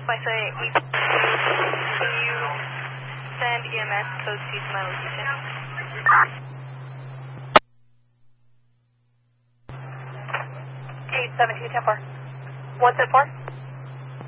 by say, can you send EMS code C to my location? 872-10-4. What's it for?